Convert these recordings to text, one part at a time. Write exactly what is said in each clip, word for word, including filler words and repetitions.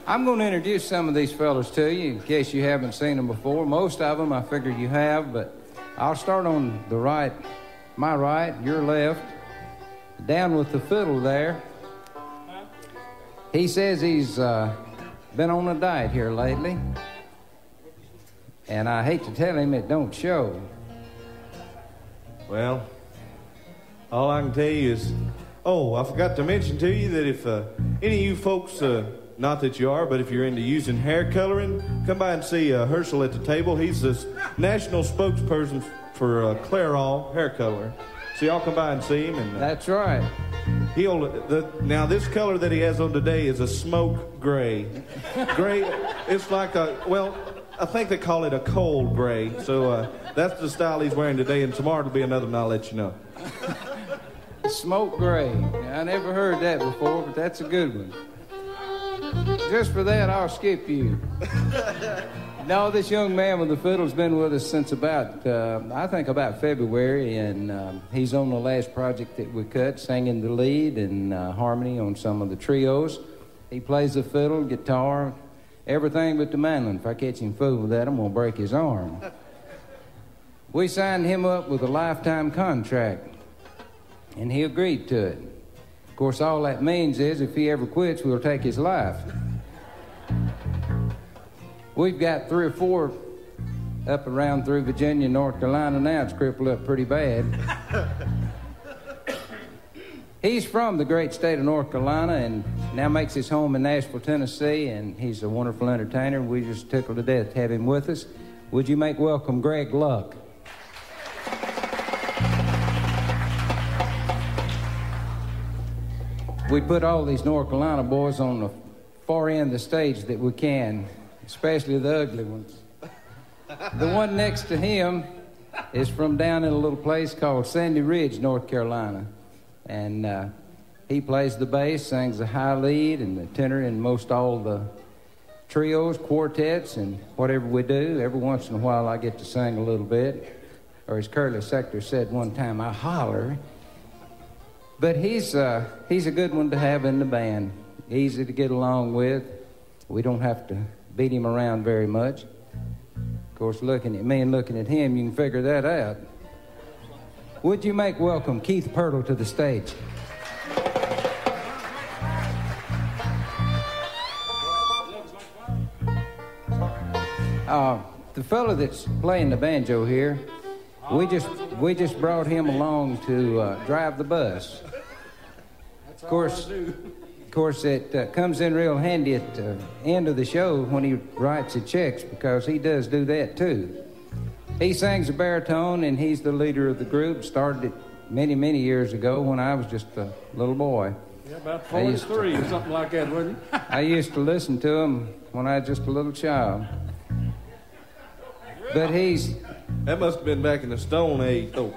I'm going to introduce some of these fellas to you in case you haven't seen them before. Most of them I figure you have, but I'll start on the right, my right, your left. Down with the fiddle there. He says he's uh, been on a diet here lately. And I hate to tell him it don't show. Well, all I can tell you is, oh, I forgot to mention to you that if uh, any of you folks, uh, not that you are, but if you're into using hair coloring, come by and see uh, Herschel at the table. He's the national spokesperson for uh, Clairol hair color. So y'all come by and see him. And uh, that's right. He'll the, now this color that he has on today is a smoke gray. Gray. It's like a well. I think they call it a cold gray. So uh, that's the style he's wearing today, and tomorrow will be another, and I'll let you know. Smoke gray. I never heard that before, but that's a good one. Just for that, I'll skip you. No, this young man with the fiddle's been with us since about, uh, I think about February, and uh, he's on the last project that we cut, singing the lead and uh, harmony on some of the trios. He plays the fiddle, guitar, everything but the mandolin. If I catch him fooling with that, I'm going to break his arm. We signed him up with a lifetime contract, and he agreed to it. Of course, all that means is if he ever quits, we'll take his life. We've got three or four up around through Virginia, North Carolina now. It's crippled up pretty bad. He's from the great state of North Carolina and now makes his home in Nashville, Tennessee, and he's a wonderful entertainer. We just tickled to death to have him with us. Would you make welcome Greg Luck? We put all these North Carolina boys on the far end of the stage that we can, especially the ugly ones. The one next to him is from down in a little place called Sandy Ridge, North Carolina. And uh, he plays the bass, sings the high lead and the tenor in most all the trios, quartets, and whatever we do. Every once in a while I get to sing a little bit. Or as Curly Sector said one time, I holler. But he's, uh, he's a good one to have in the band. Easy to get along with. We don't have to beat him around very much. Of course, looking at me and looking at him, you can figure that out. Would you make welcome Keith Pirtle to the stage? Uh, the fellow that's playing the banjo here, we just we just brought him along to uh, drive the bus. Of course, of course, it uh, comes in real handy at the end of the show when he writes the checks, because he does do that too. He sings a baritone, and he's the leader of the group. Started it many, many years ago when I was just a little boy. Yeah, about forty-three or something like that, wasn't it? I used to listen to him when I was just a little child. But he's... That must have been back in the Stone Age. Oh.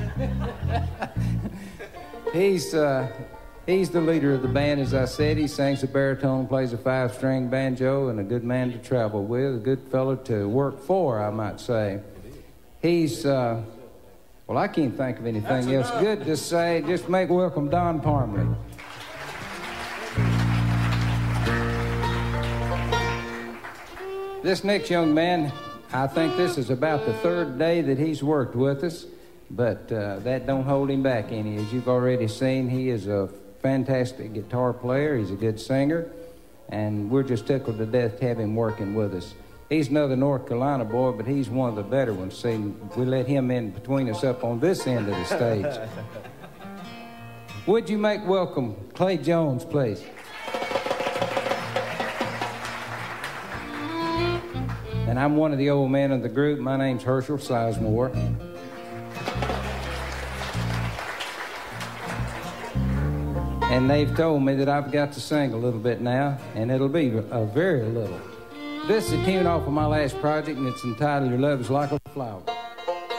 he's, uh, he's the leader of the band, as I said. He sings a baritone, plays a five-string banjo, and a good man to travel with, a good fellow to work for, I might say. He's, uh, well, I can't think of anything else good to say. Just make welcome Don Parmley. This next young man, I think this is about the third day that he's worked with us, but uh, that don't hold him back any. As you've already seen, he is a fantastic guitar player. He's a good singer, and we're just tickled to death to have him working with us. He's another North Carolina boy, but he's one of the better ones. See, we let him in between us up on this end of the stage. Would you make welcome Clay Jones, please? And I'm one of the old men of the group. My name's Herschel Sizemore. And they've told me that I've got to sing a little bit now, and it'll be a very little. This is a tune off of my last project, and it's entitled Your Love is Like a Flower.